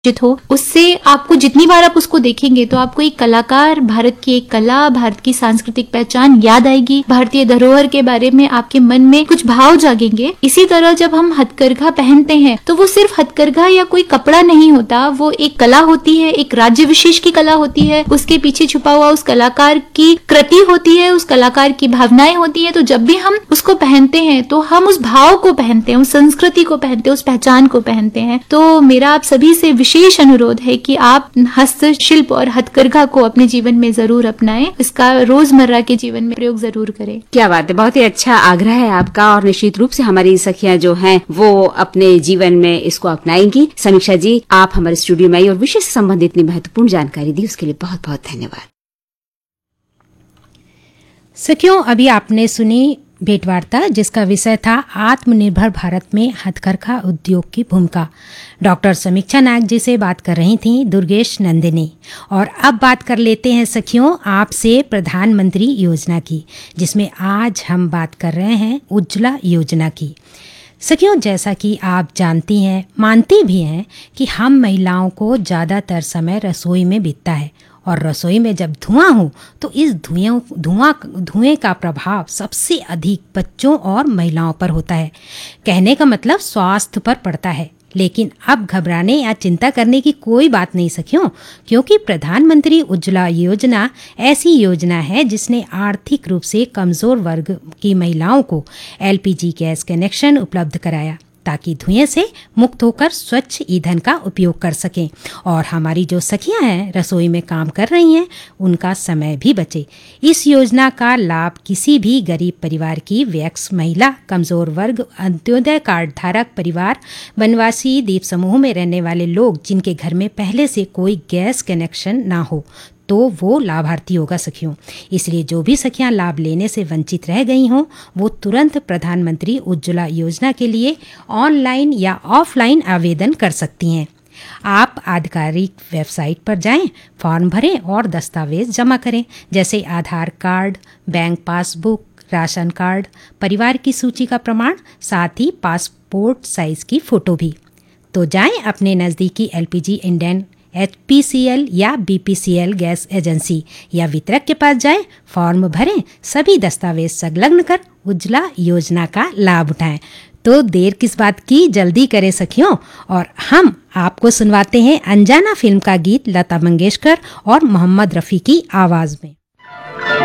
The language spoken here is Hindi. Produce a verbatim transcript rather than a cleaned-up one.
हो, उससे आपको जितनी बार आप उसको देखेंगे तो आपको एक कलाकार, भारत की एक कला, भारत की सांस्कृतिक पहचान याद आएगी, भारतीय धरोहर के बारे में आपके मन में कुछ भाव जागेंगे। इसी तरह जब हम हथकरघा पहनते हैं तो वो सिर्फ हथकरघा या कोई कपड़ा नहीं होता, वो एक कला होती है, एक राज्य विशेष की कला होती है, उसके पीछे छुपा हुआ उस कलाकार की कृति होती है, उस कलाकार की भावनाएं होती है। तो जब भी हम उसको पहनते हैं तो हम उस भाव को पहनते हैं, उस संस्कृति को पहनते हैं, उस पहचान को पहनते हैं। तो मेरा आप सभी से विशेष अनुरोध है कि आप हस्तशिल्प और हथकरघा को अपने जीवन में जरूर अपनाएं, इसका रोजमर्रा के जीवन में प्रयोग जरूर करें। क्या बात है, बहुत ही अच्छा आग्रह है आपका और निश्चित रूप से हमारी सखियां जो हैं वो अपने जीवन में इसको अपनाएंगी। समीक्षा जी, आप हमारे स्टूडियो में आई और विषय से संबंधित इतनी महत्वपूर्ण जानकारी दी, उसके लिए बहुत बहुत धन्यवाद। सखियों, अभी आपने सुनी भेंटवार्ता जिसका विषय था आत्मनिर्भर भारत में हथकरघा उद्योग की भूमिका। डॉक्टर समीक्षा नायक जी से बात कर रही थी दुर्गेश नंदिनी। और अब बात कर लेते हैं सखियों आपसे प्रधानमंत्री योजना की, जिसमें आज हम बात कर रहे हैं उज्ज्वला योजना की। सखियों, जैसा कि आप जानती हैं, मानती भी हैं कि हम महिलाओं को ज़्यादातर समय रसोई में बीतता है और रसोई में जब धुआं हो तो इस धुएं धुआं धुएं का प्रभाव सबसे अधिक बच्चों और महिलाओं पर होता है। कहने का मतलब स्वास्थ्य पर पड़ता है। लेकिन अब घबराने या चिंता करने की कोई बात नहीं सखियों, क्योंकि प्रधानमंत्री उज्ज्वला योजना ऐसी योजना है जिसने आर्थिक रूप से कमज़ोर वर्ग की महिलाओं को एलपीजी गैस कनेक्शन उपलब्ध कराया ताकि धुएं से मुक्त होकर स्वच्छ ईंधन का उपयोग कर सकें और हमारी जो सखियां हैं रसोई में काम कर रही हैं उनका समय भी बचे। इस योजना का लाभ किसी भी गरीब परिवार की वयस्क महिला, कमज़ोर वर्ग, अंत्योदय कार्ड धारक परिवार, वनवासी, द्वीप समूह में रहने वाले लोग जिनके घर में पहले से कोई गैस कनेक्शन ना हो तो वो लाभार्थी होगा सखियों। इसलिए जो भी सखियां लाभ लेने से वंचित रह गई हों वो तुरंत प्रधानमंत्री उज्ज्वला योजना के लिए ऑनलाइन या ऑफलाइन आवेदन कर सकती हैं। आप आधिकारिक वेबसाइट पर जाएं, फॉर्म भरें और दस्तावेज जमा करें, जैसे आधार card, bank passbook, ration card, परिवार की सूची का प्रमाण, साथ ही पासपोर्ट साइज की फ़ोटो भी। तो जाएं अपने नज़दीकी एलपीजी इंडियन एचपीसीएल या बीपीसीएल गैस एजेंसी या वितरक के पास जाएं, फॉर्म भरें, सभी दस्तावेज संलग्न कर उज्ज्वला योजना का लाभ उठाएं। तो देर किस बात की, जल्दी करें सखियों। और हम आपको सुनवाते हैं अनजाना फिल्म का गीत लता मंगेशकर और मोहम्मद रफ़ी की आवाज़ में।